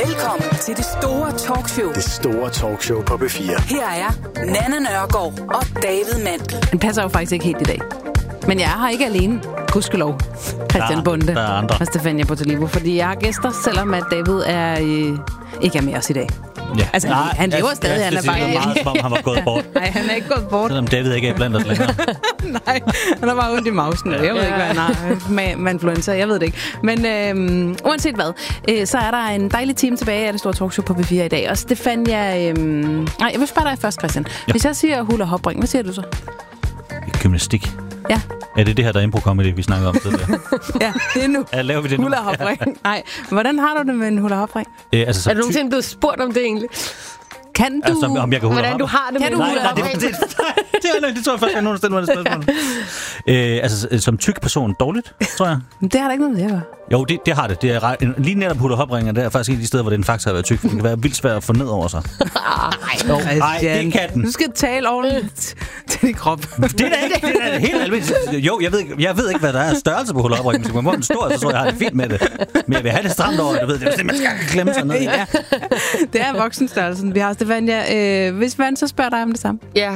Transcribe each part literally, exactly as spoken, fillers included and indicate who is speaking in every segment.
Speaker 1: Velkommen til det store talkshow.
Speaker 2: Det store talkshow på B fire.
Speaker 1: Her er Nanna Nørgaard og David Mandel.
Speaker 3: Den passer jo faktisk ikke helt i dag. Men jeg er her ikke alene. Gudskelov. Christian
Speaker 4: der,
Speaker 3: Bonde
Speaker 4: der er andre.
Speaker 3: og Stefania Potalivo. Fordi jeg har gæster, selvom at David er, øh, ikke er med os i dag.
Speaker 4: Ja.
Speaker 3: Altså,
Speaker 4: Nej,
Speaker 3: han lever
Speaker 4: jeg,
Speaker 3: stadig,
Speaker 4: jeg,
Speaker 3: han er
Speaker 4: jeg,
Speaker 3: bare
Speaker 4: jeg,
Speaker 3: hjemme.
Speaker 4: meget, som om han var gået bort.
Speaker 3: Nej, han er ikke gået bort.
Speaker 4: Selvom David ikke er blandt os længere.
Speaker 3: Nej, han har bare ondt i mausen. Jeg ved ikke, hvad han har med, med influenza. Jeg ved det ikke. Men øhm, uanset hvad, øh, så er der en dejlig time tilbage af det store talkshow på B fire i dag. Og Stefania... Øhm, nej, jeg vil spørge dig først, Christian. Ja. Hvis jeg siger hula hopring, hvad siger du så?
Speaker 4: Gymnastik.
Speaker 3: Ja.
Speaker 4: Er det det her, der er impro-comedy, vi snakker om tidligere?
Speaker 3: Ja, det er nu.
Speaker 4: Ja, laver vi det nu?
Speaker 3: Hula hopring. Nej, hvordan har du det med en hula hopring?
Speaker 4: Øh, altså,
Speaker 5: Er du nogensinde blevet spurgt om det egentlig?
Speaker 3: Kan du...
Speaker 4: Altså, om jeg kan hula
Speaker 5: Hvordan du har det
Speaker 3: Kan
Speaker 5: med
Speaker 3: du
Speaker 5: en
Speaker 3: hula
Speaker 4: Nej, nej, det, det, det, det, det, det tror jeg først, at nogen stiller mig det spørgsmål. Øh, altså, som tyk person dårligt, tror jeg.
Speaker 3: Men det har der ikke noget med det at gøre.
Speaker 4: Jo, det, det har det. det er ret, lige netop hula hopringer, det er faktisk en af de steder, hvor den faktisk har været tyk, for det kan være vildt svært at få ned over sig.
Speaker 3: Nej,
Speaker 4: Nej, det kan den.
Speaker 3: Du skal tale ordentligt til din krop.
Speaker 4: Det er da ikke, det er da helt almindeligt. Jo, jeg ved, ikke, jeg ved ikke, hvad der er størrelse på hula hopringen. Så må den stor, så tror jeg, jeg har det fint med det. Men jeg vil have det stramt over, du ved, det er sådan, man skal klemme sig ned.
Speaker 3: Ja. Det er voksenstørrelsen. Vi har Stefania. Øh, hvis man så spørger dig om det samme.
Speaker 5: Ja.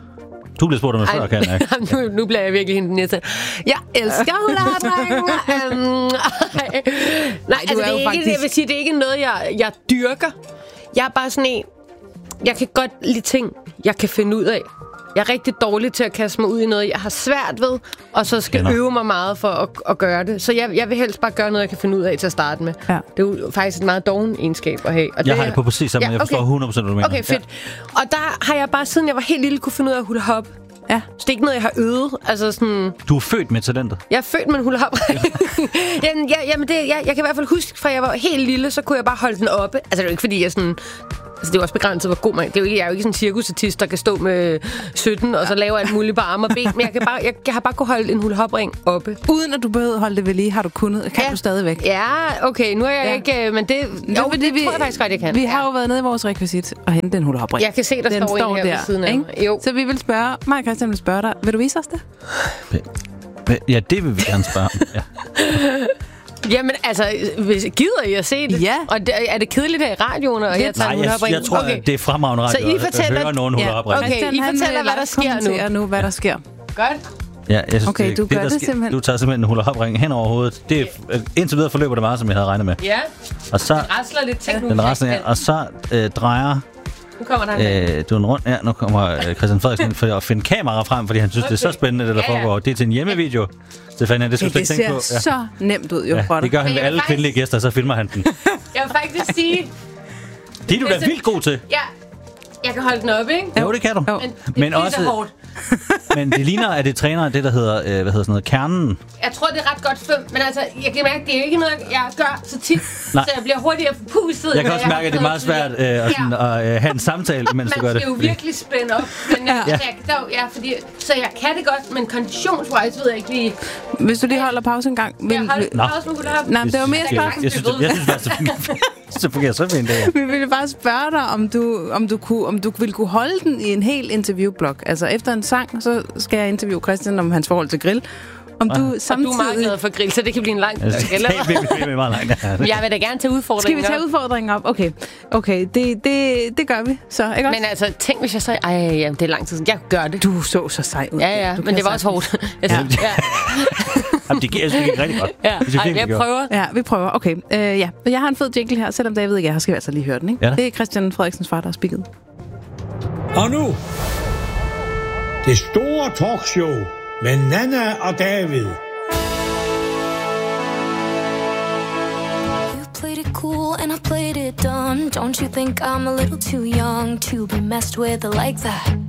Speaker 4: Du blev spurgt om det før, kan jeg ikke?
Speaker 5: nu, nu bliver jeg virkelig hende næste. Jeg elsker hula hopring. um, nej, nej altså,
Speaker 3: er
Speaker 5: det
Speaker 3: jo
Speaker 5: er ikke,
Speaker 3: faktisk-
Speaker 5: jeg vil sige, det er ikke noget, jeg, jeg dyrker. Jeg er bare sådan en... Jeg kan godt lide ting, jeg kan finde ud af. Jeg er rigtig dårlig til at kaste mig ud i noget, jeg har svært ved, og så skal
Speaker 4: Kender.
Speaker 5: øve mig meget for at, at gøre det. Så jeg, jeg vil helst bare gøre noget, jeg kan finde ud af til at starte med.
Speaker 3: Ja.
Speaker 5: Det er jo faktisk et meget doven egenskab at have. Og
Speaker 4: Jeg har det på præcis samme, jeg forstår hundrede procent, hvad du mener.
Speaker 5: Okay, fedt. Ja. Og der har jeg bare, siden jeg var helt lille, kunne finde ud af at hula hop.
Speaker 3: Ja.
Speaker 5: Så det er ikke noget, jeg har øvet. Altså sådan...
Speaker 4: Du er født med talentet.
Speaker 5: Jeg er født med en hula hop. jamen, jeg, jamen det, jeg, jeg kan i hvert fald huske, fra jeg var helt lille, så kunne jeg bare holde den oppe. Altså det er jo ikke fordi, jeg sådan... Altså, det er jo også begrænset, hvor god man... Det er jo ikke, jeg er jo ikke sådan en cirkusartist, der kan stå med sytten, og så lave alt muligt på arme og ben. Men jeg, kan bare, jeg, jeg har bare kunne holde en hula hop ring oppe.
Speaker 3: Uden at du behøvede holde det ved lige, har du kunnet. Kan
Speaker 5: Ja.
Speaker 3: du stadigvæk.
Speaker 5: Ja, okay, nu er jeg
Speaker 3: Ja.
Speaker 5: ja. ikke... Men det,
Speaker 3: Det er
Speaker 5: jo,
Speaker 3: fordi,
Speaker 5: det
Speaker 3: vi,
Speaker 5: tror jeg faktisk godt, jeg kan.
Speaker 3: Vi har
Speaker 5: ja.
Speaker 3: jo været nede i vores rekvisit og hentet en hula hopring.
Speaker 5: Jeg kan se, der
Speaker 3: Den
Speaker 5: står,
Speaker 3: står
Speaker 5: en her
Speaker 3: der,
Speaker 5: ved siden af
Speaker 3: ikke?
Speaker 5: mig. Jo.
Speaker 3: Så vi vil spørge... Mig og Christian vil spørge dig. Vil du vise os det?
Speaker 4: Ja, det vil vi gerne spørge om. Ja.
Speaker 5: Jamen, altså, hvis, gider I at se det?
Speaker 3: Ja.
Speaker 5: Og det, er det kedeligt her i radioen, og jeg tager
Speaker 4: Nej,
Speaker 5: en
Speaker 4: jeg,
Speaker 5: hula-hopring?
Speaker 4: jeg tror,
Speaker 5: okay.
Speaker 4: at det er fremragende radio.
Speaker 5: Så I fortæller-
Speaker 4: at høre nogen hula
Speaker 3: Ja.
Speaker 4: hopring.
Speaker 5: Okay,
Speaker 3: Christian,
Speaker 5: I
Speaker 3: han
Speaker 5: fortæller,
Speaker 3: vil
Speaker 5: hvad der sker nu.
Speaker 3: kommentere nu, hvad der sker.
Speaker 5: Godt.
Speaker 4: Ja, jeg synes,
Speaker 3: Okay,
Speaker 4: det,
Speaker 3: du
Speaker 4: det,
Speaker 3: gør
Speaker 4: der
Speaker 3: det
Speaker 4: sker-
Speaker 3: simpelthen.
Speaker 4: Du tager simpelthen en hula hopring hen over hovedet. Det er, øh, indtil videre forløber det meget, som jeg havde regnet med.
Speaker 5: Ja,
Speaker 4: Og så
Speaker 5: rasler lidt ting nu.
Speaker 4: den resten her, og så øh, drejer
Speaker 5: Nu kommer der en
Speaker 4: øh, du en rundt. Ja, nu kommer øh, Christian Frederiksen ind for at finde kamera frem, fordi han synes, okay. det er så spændende, det der
Speaker 5: Ja, ja.
Speaker 4: foregår. Det er til en hjemmevideo. Stefania, det skal du
Speaker 3: Det
Speaker 4: slet ikke tænke
Speaker 3: ser
Speaker 4: på. Ja.
Speaker 3: så nemt ud, jo, for
Speaker 4: Ja,
Speaker 3: dig.
Speaker 4: det gør han
Speaker 5: Men
Speaker 4: med
Speaker 5: jeg
Speaker 4: alle
Speaker 5: faktisk-
Speaker 4: kvindelige gæster, så filmer han den.
Speaker 5: Jeg vil faktisk sige...
Speaker 4: Det er du da
Speaker 5: Altså-
Speaker 4: vildt god til.
Speaker 5: Ja, jeg kan holde den op, ikke?
Speaker 4: Jo, det kan du.
Speaker 3: Jo.
Speaker 5: Men det
Speaker 4: Men
Speaker 5: er
Speaker 4: også-
Speaker 5: også... hårdt.
Speaker 4: Men det ligner, at det træner det, der hedder, øh, hvad hedder sådan noget, kernen.
Speaker 5: Jeg tror, det er ret godt fem, men altså, jeg kan mærke, det er jo ikke noget, jeg gør så tit,
Speaker 4: Nej.
Speaker 5: så jeg bliver hurtigere forpustet.
Speaker 4: Jeg kan
Speaker 5: når
Speaker 4: også mærke, at det er meget svært øh, at, sådan, at øh, have en samtale, mens du gør
Speaker 5: Man
Speaker 4: det.
Speaker 5: skal jo virkelig spænde op. Men jeg,
Speaker 3: Ja.
Speaker 5: ja. Jeg, der, ja, fordi, så jeg kan det godt, men konditionswise ved jeg ikke lige...
Speaker 3: Hvis du lige holder pause en gang.
Speaker 5: Jeg
Speaker 3: Vil,
Speaker 5: har
Speaker 3: vil,
Speaker 4: Nå.
Speaker 5: pause med hula hop.
Speaker 3: nej, men det var mere
Speaker 4: Jeg,
Speaker 3: spørgsmål.
Speaker 4: jeg, synes, det, jeg synes faktisk, det fungerer, det fungerer så fint, det her.
Speaker 3: Vi ville bare spørge dig, om du, om, du kunne, om du ville kunne holde den i en hel interviewblok. Altså efter en sang, så skal jeg interviewe Christian om hans forhold til grill. Om du
Speaker 5: Og
Speaker 3: samtidig...
Speaker 5: du er meget glad for grill, så det kan blive en lang...
Speaker 4: Altså, det er virkelig, virkelig meget langt. Ja.
Speaker 5: Jeg vil da gerne tage udfordringen
Speaker 3: Skal vi tage
Speaker 5: op.
Speaker 3: udfordringen op? Okay, okay det, det, det gør vi så, ikke også?
Speaker 5: Men altså, tænk hvis jeg så... Ej, ja, det er lang tid siden. Jeg gør det.
Speaker 3: Du så så sej ud.
Speaker 5: Ja, ja,
Speaker 3: Du
Speaker 5: men
Speaker 3: kan
Speaker 5: det var også
Speaker 3: sagtens-
Speaker 5: hårdt. Jeg synes, ja.
Speaker 4: Jamen, det gik, jeg synes, det gik rigtig godt.
Speaker 5: Ja.
Speaker 4: Det synes
Speaker 5: Ej,
Speaker 4: virkelig,
Speaker 5: jeg
Speaker 4: det gjorde.
Speaker 5: prøver.
Speaker 3: Ja, vi prøver. Okay, øh, ja. Jeg har en fed jingle her, selvom David ikke er her, skal vi altså lige høre den, ikke?
Speaker 4: Ja da.
Speaker 3: Det er Christian Frederiksens far, der har spikket.
Speaker 6: Og nu, det store talkshow med Nanna og David.
Speaker 7: You played it cool and I played it dumb. Don't you think I'm a little too young to be messed with like that?